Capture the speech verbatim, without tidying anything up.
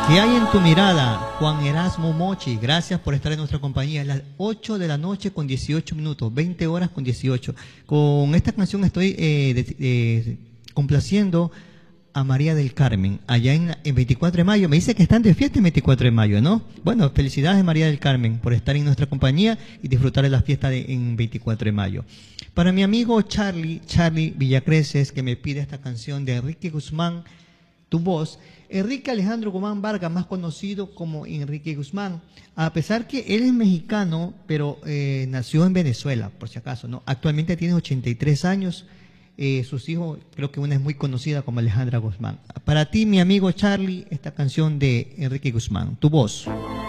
¿Qué hay en tu mirada? Juan Erasmo Mochi, gracias por estar en nuestra compañía. Las ocho de la noche con dieciocho minutos, veinte horas con dieciocho. Con esta canción estoy eh, de, de, complaciendo a María del Carmen, allá en, en veinticuatro de mayo. Me dice que están de fiesta en veinticuatro de mayo, ¿no? Bueno, felicidades María del Carmen por estar en nuestra compañía y disfrutar de la fiesta de, en veinticuatro de mayo. Para mi amigo Charlie, Charlie Villacreces, que me pide esta canción de Enrique Guzmán, Tu Voz. Enrique Alejandro Guzmán Vargas, más conocido como Enrique Guzmán, a pesar que él es mexicano, pero eh, nació en Venezuela, por si acaso, ¿no? Actualmente tiene ochenta y tres años, eh, sus hijos, creo que una es muy conocida como Alejandra Guzmán. Para ti, mi amigo Charlie, esta canción de Enrique Guzmán, Tu Voz.